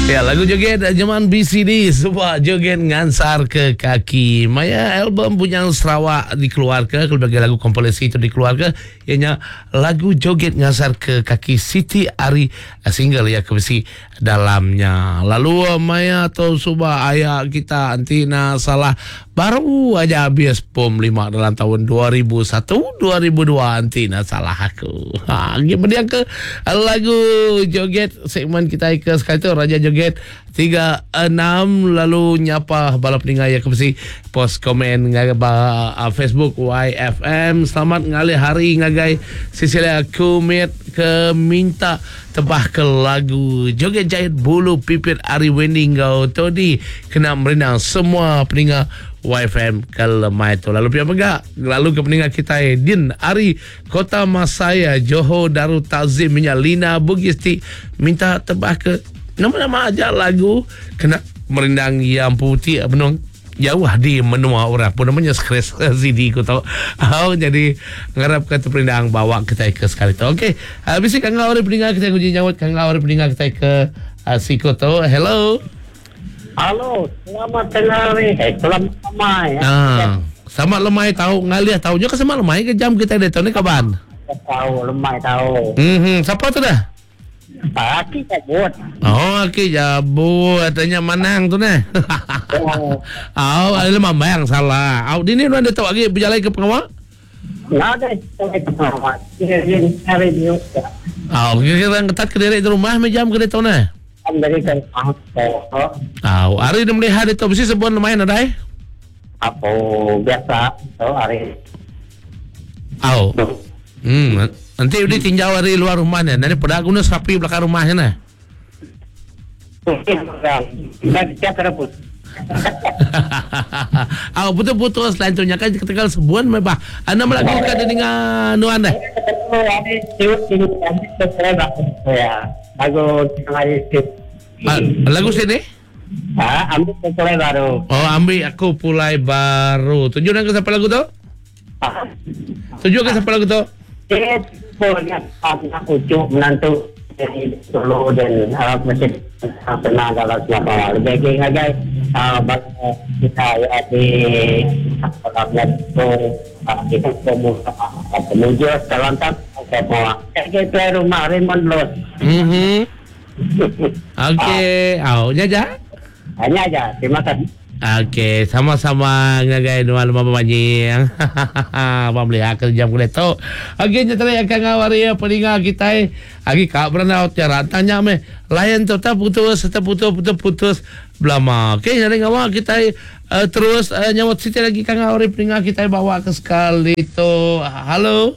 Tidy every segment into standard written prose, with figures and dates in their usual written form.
Ya, lagu joget zaman BCD sebuah joget ngansar ke kaki. Maya album punya Sarawak dikeluarkan, berbagai lagu kompilasi itu dikeluarkan. Ianya lagu joget ngansar ke kaki Siti Ari, single ya kebesi dalamnya. Lalu Maya atau subah ayah kita Antina salah baru aja habis POM 5 dalam tahun 2001 2002 Antina salah aku. Kemudian ke lagu joget segmen kita ke sekali itu Raja Joget 36 lalu nyapa balap ningaya kebesi post komen Facebook YFM selamat ngalih hari ngagai sisilah kumit ke minta tebah ke lagu joget jahit bulu pipit Ari Wending kau tadi kena merenang semua peningat YFM kelemah itu. Lalu pihak megak lalu ke peningat kita Din Ari Kota Masaya Johor Darul Takzim Lina Bugisti minta tebah ke nama-nama aja lagu kena merendang yang putih menung jauh di menua orang pun namanya skres CD ku tahu. Jadi ngarap kata perindang bawa kita ke sekali tu. Okey. Habis kang ngawari peningat kita uji nyawat kang ngawari peningat kita ke Siko tu. Hello. Halo, selamat tengah hari. Selamat lemai. Selamat lemai tahu ngalih tahunya ke selamat lemai ke jam kita dah tahu ni kapan? Tahu lemai tahu. Siapa tu dah? Aki jabut. Oh, Aki jabut. Tanya manang tu nah. Ada mamang salah. Di ni orang dah tahu lagi berjalan ke pengawal? Ada ke pengawal. Ini hari dia. Kita ketat ke diri rumah jam ke tahu nah. Dari kan hari ni melihat itu mesti sebuah lumayan ada apa biasa tu hari. Nanti udah tinjau dari luar rumahnya. Nanti pada guna sapi belakang rumahnya nah. Kita teraput. Putus-putus lanjutnya kan ketika sebuah mebah. Anda melakukan dengan nuan dah. Lagu sini? Ambil pulai baru. Oh, ambil aku pulai baru. Tujuh ke siapa lagu tu? Tujuh ke siapa lagu tu? Aku cuk menantu dari Solo dan masih pernah dalam siapa lebih ngagai kita ya di dalamnya tu kita menuju dalam tak semua kita rumah Raymond Los. Okey, jaja. Hanya aja. Terima kasih. Okey, sama-sama ngagai dua lumah babanyi. Abang melihat kerja boleh tahu. Okey, nyata akan ngawari peningat kita. Agi kak beranda cara tanya me. Lain tu tak putus belama. Okey, nyari ngawak kita terus nyawat siti lagi kang ngawari peningat kita bawa ke sekali tu. Halo.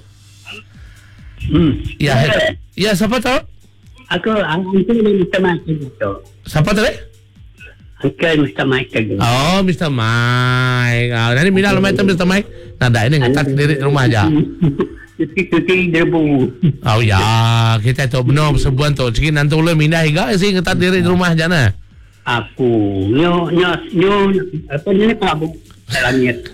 Ya, siapa tu? Aku Mr. Mike tu. Siapa tu? Uncle Mr. Mike tu. Oh, Mr. Mike. Nanti mina lemai tu Mr. Mike. Nada ini ngetat diri rumah aja. Cuti debu. Oh ya, kita tu benar sebuah tu. Cikgu nanti ulun mina higa sih ngetat diri rumah aja na. Aku nyo apa ni kabu langit.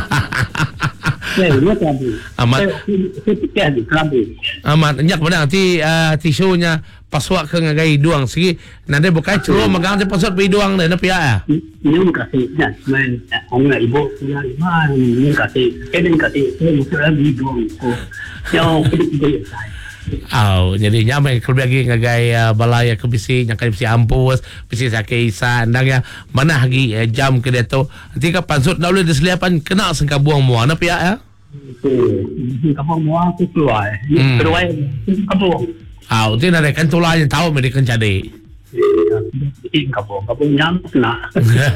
Amat nyak benar tisunya paswak ke ngagai duang sigi nanti bukai curu magang je paswak pi duang dah pia ah ni kasih nak main orang ibu punya mana ni kasih ni lagi duang ko yang pilih jadi nyamai kelbagi ngagai balai ke bisi nyakai bisi ampus bisi sakai isa andang ya mana lagi jam ke deto nanti ka pansut dah boleh diseliapan kena sengka buang muah na pia ya kamu muah tu keluar kamu dia nak kan tulah yang tahu mereka jadi. Kamu nyam nak.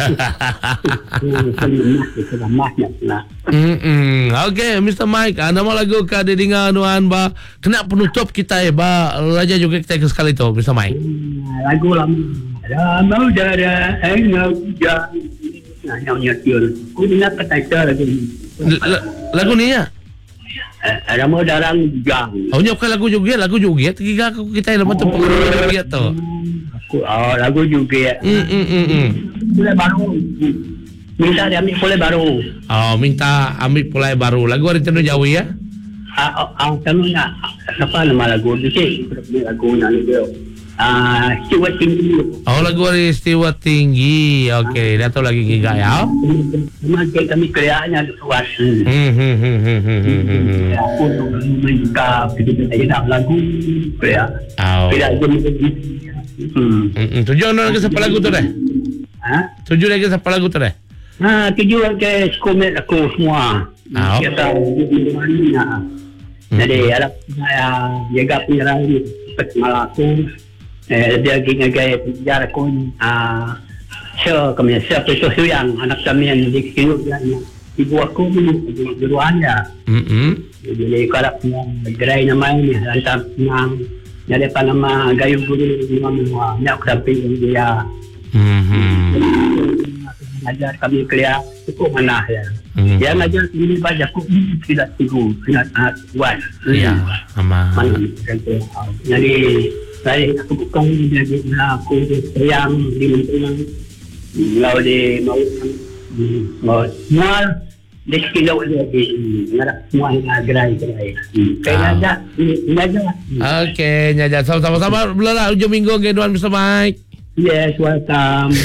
Okay, Mr. Mike, nama lagu kade dengan nuan ba kena penutup kita ba Raja juga kita ke sekali tu, Mr. Mike. Lagu lama udara enggak nyanyi tiul. Ku ingat kata lagu ni ya. Ada mau darang gang. Bukan lagu juga. Tiga aku kita yang lepas tu juga tu. Lagu juga. Pulai baru. Minta dia ambil pulai baru. Minta ambil pulai baru. Lagu hari tenu jauh ya? Kamu nak apa nama lagu tu sih? Lagu nak ni dia. Stewart tinggi. Oh, lagu hari Istiwa Tinggi. Okey, dah tahu lagi giga ya. Mungkin kami kelihatannya luas. Aku juga kita nak lagu kaya. Tidak jadi. Tujuan lagi siapa lagu tu deh? Tujuan lagi siapa lagu tu deh? Tujuan ke sekolah aku semua. Kita mana. Jadi harap saya jaga penyerang malah aku. Dia gaya penjara aku. Kami siapa sesuatu yang anak kami yang dikira dan ibu aku duluannya. Jadi kalau gerai namanya lantar senang. Jadi apa nama gayu guru semua nak samping dia. Ajar kami kelihatan cukup mana ya. Dia ngajar ini baca aku tidak tigu tidak kuat. Ya, sama. Jadi saya aku bukan dia aku yang di menteri mau di mau mual di kilo lagi ngarap semua gerai kayaknya Okey, nyaja sama-sama belah ujung minggu ke Duan Mr. Mike. Yes, welcome.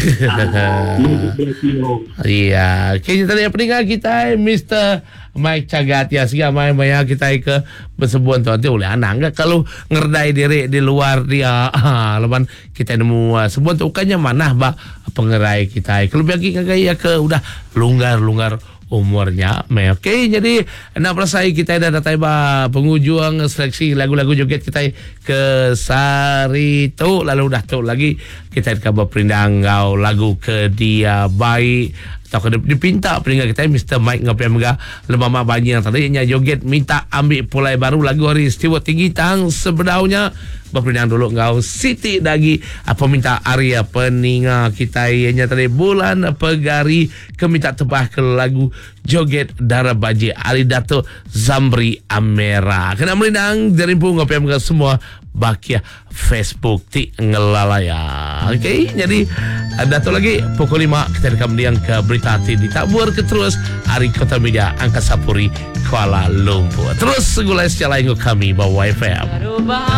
Iya, kini tadi pendengar kita Mr. Mike Cagat ya, sehingga maya kita ke bersebuan tu oleh anak enggak kalau ngerdai diri di luar dia leban kita nemu sebuah tu ukanya mana ba pengerai kita kalau bagi kagaya ke udah longgar umurnya. Okey, jadi nak perasai kita dah datang ba penghujung seleksi lagu-lagu joget kita ke sari tu lalu dah tu lagi kita ke berperindang lagu ke dia baik atau ke dipinta pendengar kita Mr. Mike ngapian mega lemama banyi yang tadinya joget minta ambil pulai baru lagu hari Stewart Tinggi tang sebedaunya berpindah dulu ngau Siti Dagi apa minta Arya peninga kita ianya tadi bulan pegari ke minta tebah ke lagu joget darah baji Ali Dato Zamri Amera kena melindang dari pun ngapian mega semua bakia Facebook ti ngelalaya. Okey, jadi Dato lagi pukul 5 kita rekam diang ke berita ti ditabur ke terus Hari Kota Media Angkasa Puri Kuala Lumpur. Terus segulai secara kami bawa FM.